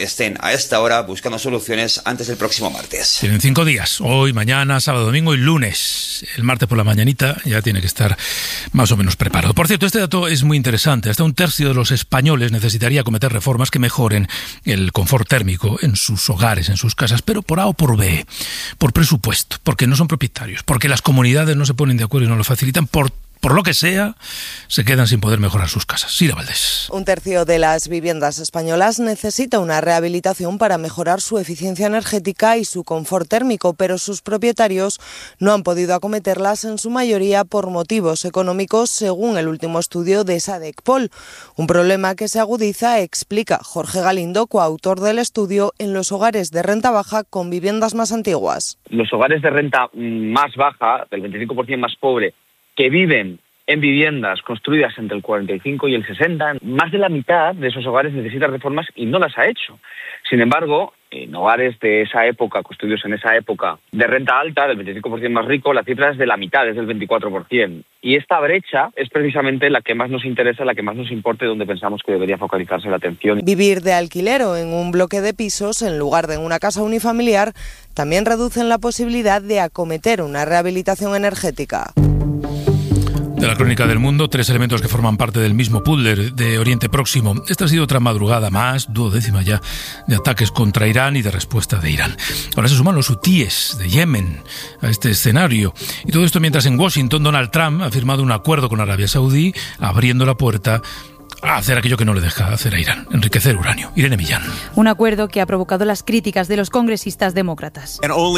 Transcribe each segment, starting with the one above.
estén a esta hora buscando soluciones antes del próximo martes. Tienen 5 días, hoy, mañana, sábado, domingo y lunes. El martes por la mañanita ya tiene que estar más o menos preparado. Por cierto, este dato es muy interesante. Hasta un tercio de los españoles necesitaría acometer reformas que mejoren el confort térmico en sus hogares, en sus casas, pero por A o por B, por presupuesto, porque no son propietarios, porque las comunidades no se ponen de acuerdo y no lo facilitan, por lo que sea, se quedan sin poder mejorar sus casas. Sira Valdés. Un tercio de las viviendas españolas necesita una rehabilitación para mejorar su eficiencia energética y su confort térmico, pero sus propietarios no han podido acometerlas en su mayoría por motivos económicos, según el último estudio de Sadecpol. Un problema que se agudiza, explica Jorge Galindo, coautor del estudio, en los hogares de renta baja con viviendas más antiguas. Los hogares de renta más baja, del 25% más pobre, que viven en viviendas construidas entre el 45 y el 60, más de la mitad de esos hogares necesitan reformas y no las ha hecho. Sin embargo, en hogares de esa época, construidos en esa época, de renta alta, del 25% más rico, la cifra es de la mitad, es del 24%. Y esta brecha es precisamente la que más nos interesa, la que más nos importa y donde pensamos que debería focalizarse la atención. Vivir de alquiler o en un bloque de pisos, en lugar de en una casa unifamiliar, también reducen la posibilidad de acometer una rehabilitación energética. De la crónica del mundo, 3 elementos que forman parte del mismo puzzle de Oriente Próximo. Esta ha sido otra madrugada más, 12ª ya, de ataques contra Irán y de respuesta de Irán. Ahora se suman los hutíes de Yemen a este escenario. Y todo esto mientras en Washington Donald Trump ha firmado un acuerdo con Arabia Saudí, abriendo la puerta a hacer aquello que no le deja hacer a Irán, enriquecer uranio. Irene Millán. Un acuerdo que ha provocado las críticas de los congresistas demócratas,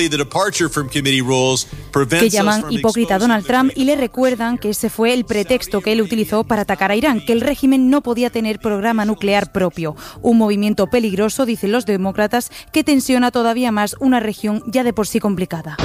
que llaman hipócrita a Donald Trump y le recuerdan que ese fue el pretexto que él utilizó para atacar a Irán, que el régimen no podía tener programa nuclear propio. Un movimiento peligroso, dicen los demócratas, que tensiona todavía más una región ya de por sí complicada.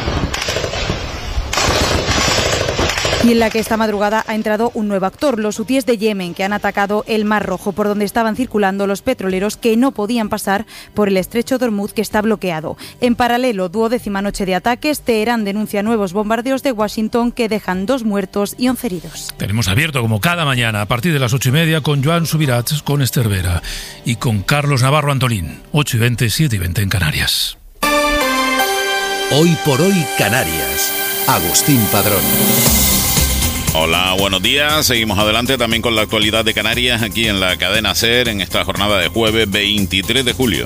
Y en la que esta madrugada ha entrado un nuevo actor, los hutíes de Yemen, que han atacado el Mar Rojo, por donde estaban circulando los petroleros que no podían pasar por el estrecho de Hormuz, que está bloqueado. En paralelo, 12ª noche de ataques, Teherán denuncia nuevos bombardeos de Washington que dejan 2 muertos y 11 heridos. Tenemos abierto como cada mañana a partir de las 8:30 con Joan Subirats, con Esther Vera y con Carlos Navarro Antolín. 8:20, 7:20 en Canarias. Hoy por hoy Canarias. Agustín Padrón. Hola, buenos días. Seguimos adelante también con la actualidad de Canarias aquí en la cadena SER en esta jornada de jueves 23 de julio.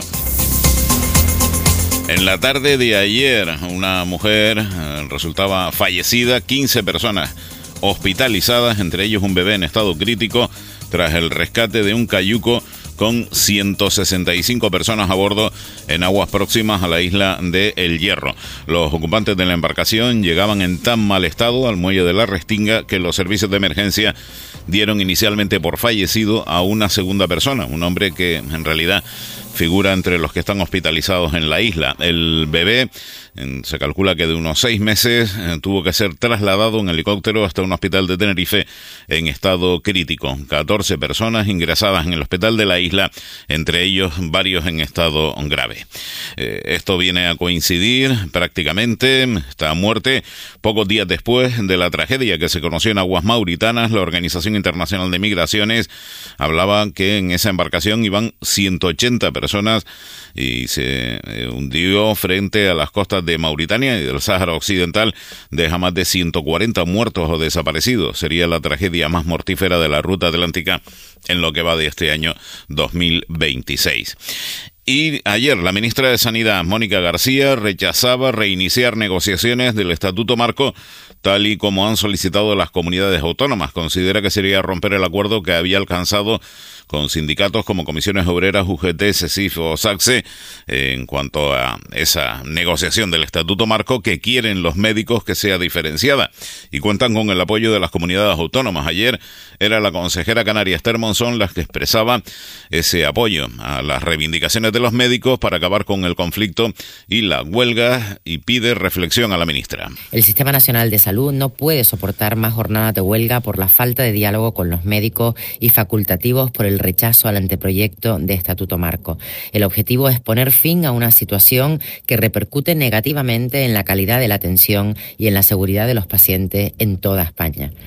En la tarde de ayer, una mujer resultaba fallecida, 15 personas hospitalizadas, entre ellos un bebé en estado crítico, tras el rescate de un cayuco con 165 personas a bordo en aguas próximas a la isla de El Hierro. Los ocupantes de la embarcación llegaban en tan mal estado al muelle de la Restinga que los servicios de emergencia dieron inicialmente por fallecido a una segunda persona, un hombre que en realidad figura entre los que están hospitalizados en la isla. El bebé, se calcula que de unos 6 meses, tuvo que ser trasladado en helicóptero hasta un hospital de Tenerife en estado crítico. 14 personas ingresadas en el hospital de la isla, entre ellos varios en estado grave. Esto viene a coincidir prácticamente, esta muerte, pocos días después de la tragedia que se conoció en aguas mauritanas. La Organización Internacional de Migraciones hablaba que en esa embarcación iban 180 personas y se hundió frente a las costas de Mauritania y del Sáhara Occidental, deja más de 140 muertos o desaparecidos. Sería la tragedia más mortífera de la ruta atlántica en lo que va de este año 2026. Y ayer la ministra de Sanidad, Mónica García, rechazaba reiniciar negociaciones del Estatuto Marco, tal y como han solicitado las comunidades autónomas. Considera que sería romper el acuerdo que había alcanzado con sindicatos como Comisiones Obreras, UGT, CESIF o SACSE en cuanto a esa negociación del Estatuto Marco que quieren los médicos que sea diferenciada, y cuentan con el apoyo de las comunidades autónomas. Ayer era la consejera canaria Esther Monzón la que expresaba ese apoyo a las reivindicaciones de los médicos para acabar con el conflicto y la huelga, y pide reflexión a la ministra. El Sistema Nacional de Salud no puede soportar más jornadas de huelga por la falta de diálogo con los médicos y facultativos por el rechazo al anteproyecto de Estatuto Marco. El objetivo es poner fin a una situación que repercute negativamente en la calidad de la atención y en la seguridad de los pacientes en toda España.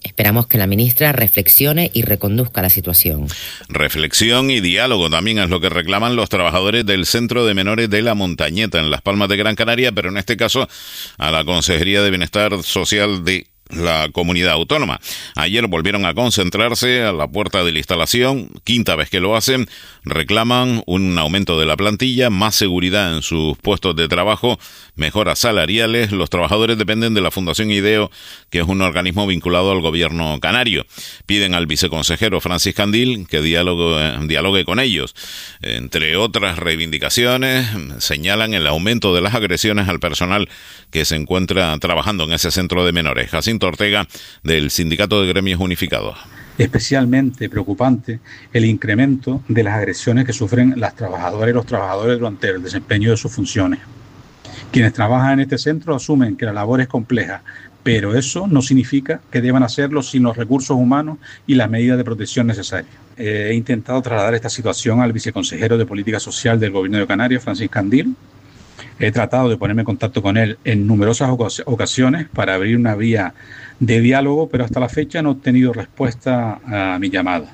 Esperamos que la ministra reflexione y reconduzca la situación. Reflexión y diálogo también es lo que reclaman los trabajadores del Centro de Menores de La Montañeta, en Las Palmas de Gran Canaria, pero en este caso a la Consejería de Bienestar Social de la comunidad autónoma. Ayer volvieron a concentrarse a la puerta de la instalación, quinta vez que lo hacen. Reclaman un aumento de la plantilla, más seguridad en sus puestos de trabajo, mejoras salariales. Los trabajadores dependen de la Fundación IDEO, que es un organismo vinculado al gobierno canario. Piden al viceconsejero Francis Candil que dialogue con ellos. Entre otras reivindicaciones, señalan el aumento de las agresiones al personal que se encuentra trabajando en ese centro de menores. Jacinto Ortega, del Sindicato de Gremios Unificados. Especialmente preocupante el incremento de las agresiones que sufren las trabajadoras y los trabajadores durante el desempeño de sus funciones. Quienes trabajan en este centro asumen que la labor es compleja, pero eso no significa que deban hacerlo sin los recursos humanos y las medidas de protección necesarias. He intentado trasladar esta situación al viceconsejero de Política Social del Gobierno de Canarias, Francis Candil. He tratado de ponerme en contacto con él en numerosas ocasiones para abrir una vía de diálogo, pero hasta la fecha no he tenido respuesta a mi llamada.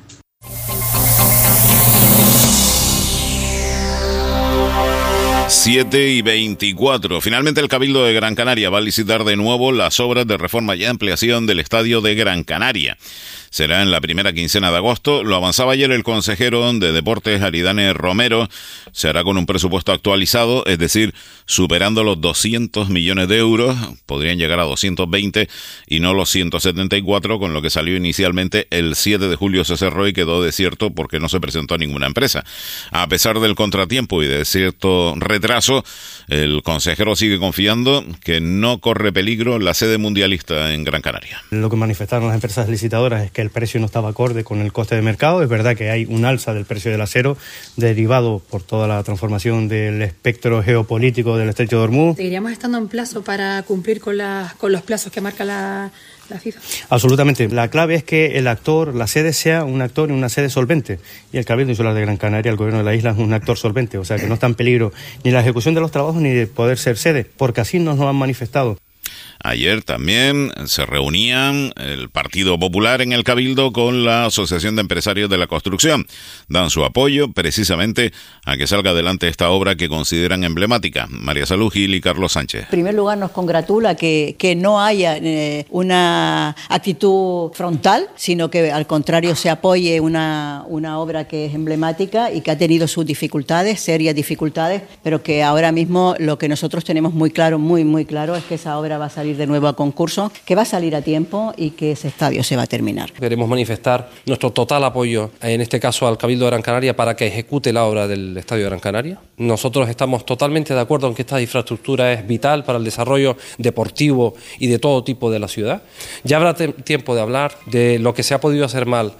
Siete y 24. Finalmente el Cabildo de Gran Canaria va a licitar de nuevo las obras de reforma y ampliación del Estadio de Gran Canaria. Será en la primera quincena de agosto. Lo avanzaba ayer el consejero de Deportes, Aridane Romero. Se hará con un presupuesto actualizado, es decir, superando los 200 millones de euros. Podrían llegar a 220 y no los 174, con lo que salió inicialmente el 7 de julio se cerró y quedó desierto porque no se presentó ninguna empresa. A pesar del contratiempo y de cierto retraso, el consejero sigue confiando que no corre peligro la sede mundialista en Gran Canaria. Lo que manifestaron las empresas licitadoras es que el precio no estaba acorde con el coste de mercado. Es verdad que hay un alza del precio del acero derivado por toda la transformación del espectro geopolítico del estrecho de Hormuz. ¿Seguiríamos estando en plazo para cumplir con los plazos que marca la FIFA? Absolutamente. La clave es que el actor, la sede, sea un actor y una sede solvente. Y el Cabildo Insular de Gran Canaria, el gobierno de la isla, es un actor solvente. O sea que no está en peligro ni la ejecución de los trabajos ni de poder ser sede, porque así nos lo han manifestado. Ayer también se reunían el Partido Popular en el Cabildo con la Asociación de Empresarios de la Construcción. Dan su apoyo precisamente a que salga adelante esta obra que consideran emblemática. María Salud Gil y Carlos Sánchez. En primer lugar, nos congratula que no haya una actitud frontal, sino que al contrario se apoye una obra que es emblemática y que ha tenido sus dificultades, serias dificultades, pero que ahora mismo lo que nosotros tenemos muy claro, muy claro, es que esa obra va a salir de nuevo a concurso, que va a salir a tiempo y que ese estadio se va a terminar. Queremos manifestar nuestro total apoyo, en este caso al Cabildo de Gran Canaria, para que ejecute la obra del Estadio de Gran Canaria. Nosotros estamos totalmente de acuerdo en que esta infraestructura es vital para el desarrollo deportivo y de todo tipo de la ciudad. Ya habrá tiempo de hablar de lo que se ha podido hacer mal.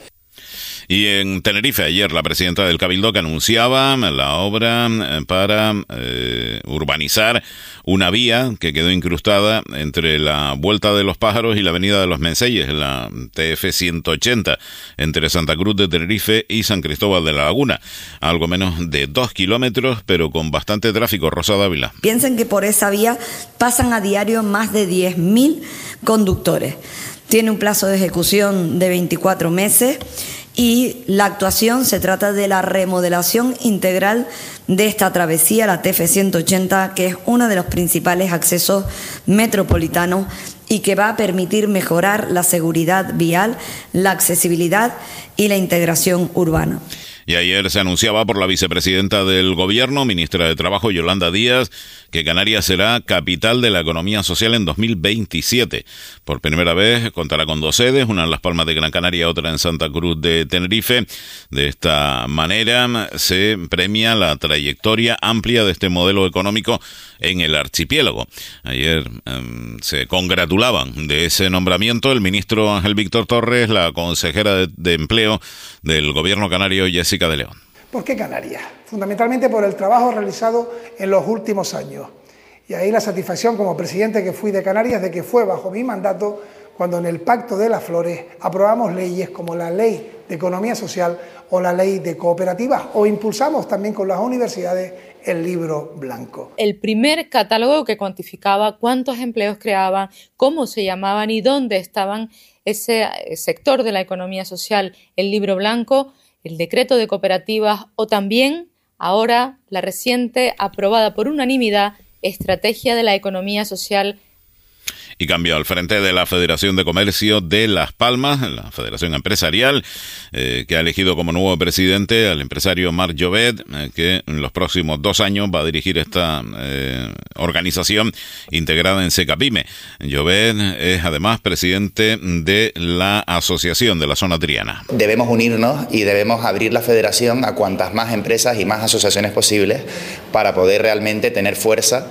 Y en Tenerife, ayer la presidenta del Cabildo que anunciaba la obra para urbanizar una vía que quedó incrustada entre la Vuelta de los Pájaros y la Avenida de los Menceyes, la TF 180, entre Santa Cruz de Tenerife y San Cristóbal de la Laguna. Algo menos de 2 kilómetros, pero con bastante tráfico. Rosa Dávila. Piensen que por esa vía pasan a diario más de 10.000 conductores. Tiene un plazo de ejecución de 24 meses. Y la actuación se trata de la remodelación integral de esta travesía, la TF 180, que es uno de los principales accesos metropolitanos y que va a permitir mejorar la seguridad vial, la accesibilidad y la integración urbana. Y ayer se anunciaba por la vicepresidenta del Gobierno, ministra de Trabajo, Yolanda Díaz, que Canarias será capital de la economía social en 2027. Por primera vez contará con 2 sedes, una en Las Palmas de Gran Canaria, otra en Santa Cruz de Tenerife. De esta manera se premia la trayectoria amplia de este modelo económico en el archipiélago. Ayer se congratulaban de ese nombramiento el ministro Ángel Víctor Torres, la consejera de Empleo del Gobierno canario, Jessica de León. ¿Por qué Canarias? Fundamentalmente por el trabajo realizado en los últimos años. Y ahí la satisfacción como presidente que fui de Canarias de que fue bajo mi mandato cuando en el Pacto de las Flores aprobamos leyes como la Ley de Economía Social o la Ley de Cooperativas, o impulsamos también con las universidades el Libro Blanco. El primer catálogo que cuantificaba cuántos empleos creaban, cómo se llamaban y dónde estaban ese sector de la economía social, el libro blanco, el decreto de cooperativas o también ahora la reciente aprobada por unanimidad estrategia de la economía social. Y cambio al frente de la Federación de Comercio de Las Palmas, la Federación Empresarial, que ha elegido como nuevo presidente al empresario Marc Llobet, que en los próximos 2 años va a dirigir esta organización integrada en Secapime. Llobet es además presidente de la Asociación de la Zona Triana. Debemos unirnos y debemos abrir la federación a cuantas más empresas y más asociaciones posibles para poder realmente tener fuerza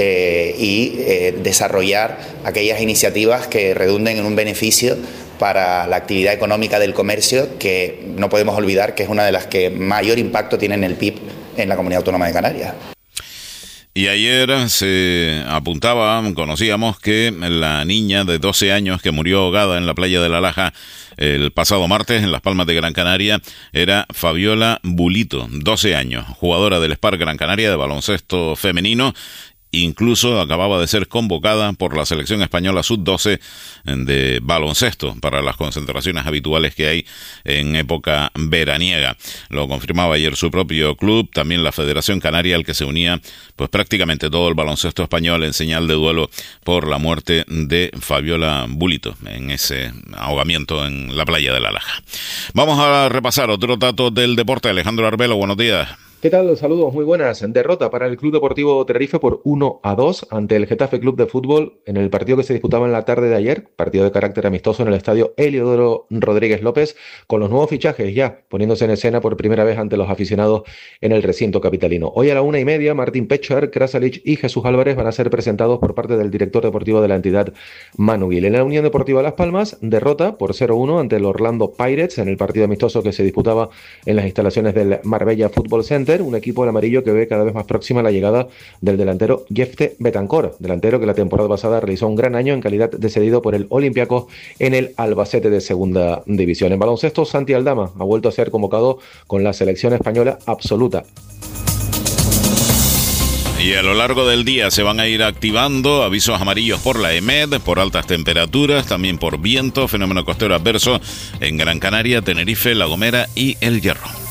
y desarrollar aquellas iniciativas que redunden en un beneficio para la actividad económica del comercio, que no podemos olvidar que es una de las que mayor impacto tiene en el PIB en la Comunidad Autónoma de Canarias. Y ayer se apuntaba, conocíamos que la niña de 12 años que murió ahogada en la playa de La Laja el pasado martes en Las Palmas de Gran Canaria era Fabiola Bulito, 12 años, jugadora del Spark Gran Canaria de baloncesto femenino. Incluso acababa de ser convocada por la selección española sub-12 de baloncesto para las concentraciones habituales que hay en época veraniega. Lo confirmaba ayer su propio club, también la Federación Canaria, al que se unía pues prácticamente todo el baloncesto español en señal de duelo por la muerte de Fabiola Bulito en ese ahogamiento en la playa de La Laja. Vamos a repasar otro dato del deporte. Alejandro Arbelo, buenos días. ¿Qué tal? Saludos, muy buenas. Derrota para el Club Deportivo Tenerife por 1-2 ante el Getafe Club de Fútbol en el partido que se disputaba en la tarde de ayer, partido de carácter amistoso en el estadio Heliodoro Rodríguez López, con los nuevos fichajes ya poniéndose en escena por primera vez ante los aficionados en el recinto capitalino. Hoy a la 1:30, Martín Pechar, Krasalic y Jesús Álvarez van a ser presentados por parte del director deportivo de la entidad, Manu Gil. En la Unión Deportiva Las Palmas, derrota por 0-1 ante el Orlando Pirates en el partido amistoso que se disputaba en las instalaciones del Marbella Football Center, un equipo del amarillo que ve cada vez más próxima la llegada del delantero Jefte Betancor, delantero que la temporada pasada realizó un gran año en calidad de cedido por el Olympiacos en el Albacete de Segunda División. En baloncesto, Santi Aldama ha vuelto a ser convocado con la selección española absoluta. Y a lo largo del día se van a ir activando avisos amarillos por la EMED, por altas temperaturas, también por viento, fenómeno costero adverso en Gran Canaria, Tenerife, La Gomera y El Hierro.